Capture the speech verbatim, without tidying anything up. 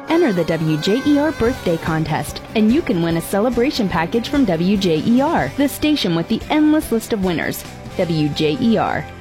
Enter the W J E R birthday contest, and you can win a celebration package from W J E R, the station with the endless list of winners. W J E R.